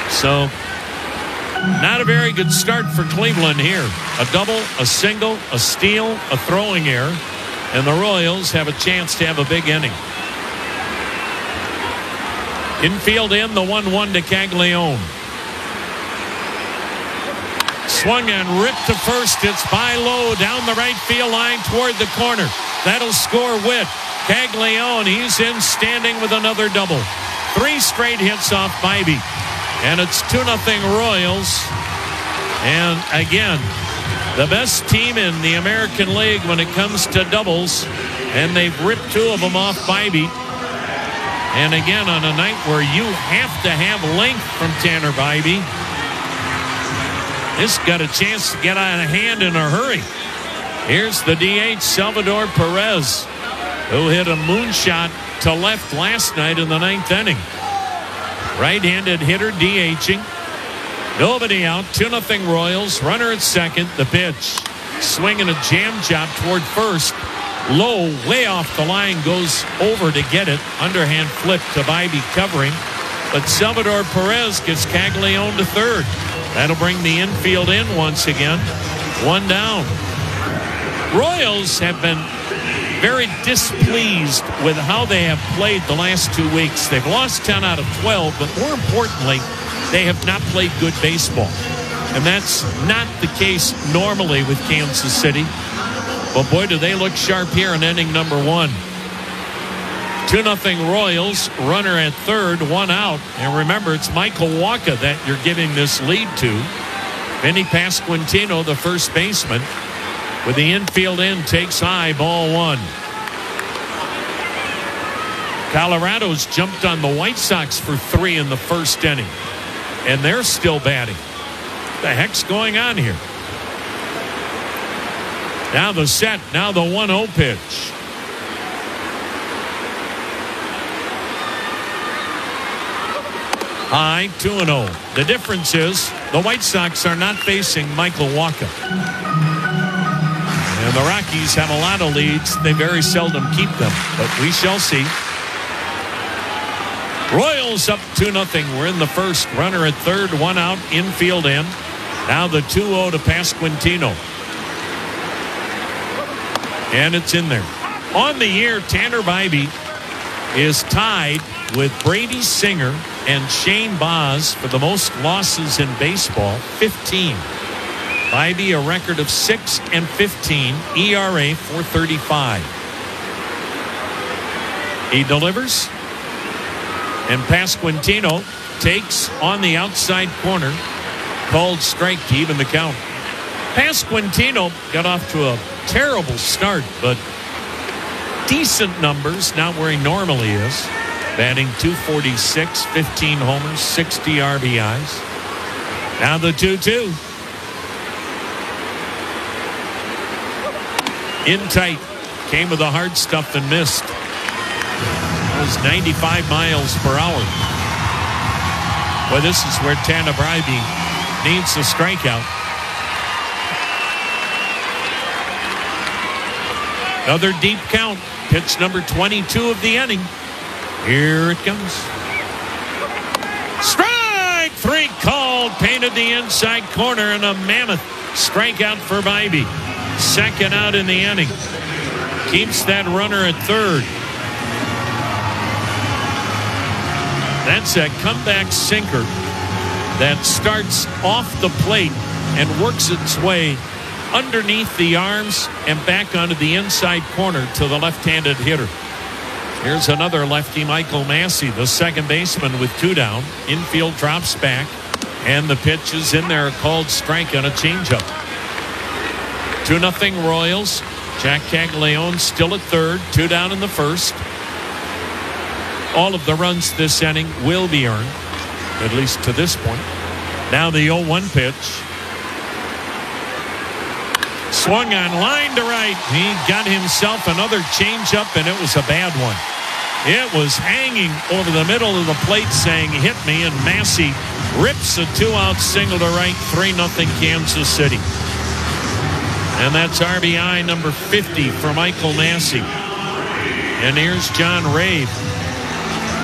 So, not a very good start for Cleveland here. A double, a single, a steal, a throwing error, and the Royals have a chance to have a big inning. Infield in, the 1-1 to Caglione. Swung and ripped to first. It's by low down the right field line toward the corner. That'll score Witt. Caglione, he's in standing with another double. 3 straight hits off Bibee. And it's 2-0 Royals. And again, the best team in the American League when it comes to doubles. And they've ripped 2 of them off Bibee. And again, on a night where you have to have length from Tanner Bibee, this got a chance to get out of hand in a hurry. Here's the DH, Salvador Perez, who hit a moonshot to left last night in the 9th inning. Right-handed hitter DHing. Nobody out. 2-0 Royals. Runner at second. The pitch. Swinging a jam job toward first. Low, way off the line, goes over to get it. Underhand flip to Bibee covering. But Salvador Perez gets Caglione to third. That'll bring the infield in once again. 1 down. Royals have been very displeased with how they have played the last 2 weeks. They've lost 10 out of 12, but more importantly, they have not played good baseball. And that's not the case normally with Kansas City. But boy, do they look sharp here in inning number 1. 2-0 Royals, runner at third, 1 out. And remember, it's Michael Wacha that you're giving this lead to. Vinny Pasquantino, the first baseman, with the infield in, takes high, ball 1. Colorado's jumped on the White Sox for 3 in the first inning. And they're still batting. What the heck's going on here? Now the set, now the 1-0 pitch. High, 2-0. The difference is the White Sox are not facing Michael Wacha. And the Rockies have a lot of leads. They very seldom keep them, but we shall see. Royals up 2-0. We're in the first. Runner at third, 1 out, infield in. Now the 2-0 to Pasquantino. And it's in there. On the year, Tanner Bibee is tied with Brady Singer and Shane Baz for the most losses in baseball, 15. Bibee a record of 6-15, ERA 4.35. He delivers, and Pasquantino takes on the outside corner, called strike to even the count. Pasquantino got off to a terrible start, but decent numbers, not where he normally is. Batting .246, 15 homers, 60 RBIs. Now the 2-2. In tight. Came with the hard stuff and missed. It was 95 miles per hour. Well, this is where Tanner Bibee needs a strikeout. Another deep count. Pitch number 22 of the inning. Here it comes. Strike 3 called. Painted the inside corner, and a mammoth strikeout for Bibee. Second out in the inning. Keeps that runner at third. That's a comeback sinker that starts off the plate and works its way underneath the arms and back onto the inside corner to the left-handed hitter. Here's another lefty, Michael Massey, the second baseman with 2 down. Infield drops back, and the pitch is in there, called strike on a changeup. 2-0 Royals. Jack Caglione still at third, 2 down in the first. All of the runs this inning will be earned, at least to this point. Now the 0-1 pitch. Swung on, line to right. He got himself another changeup, and it was a bad one. It was hanging over the middle of the plate saying, hit me, and Massey rips a 2-out single to right, 3-0 Kansas City. And that's RBI number 50 for Michael Massey. And here's John Rave.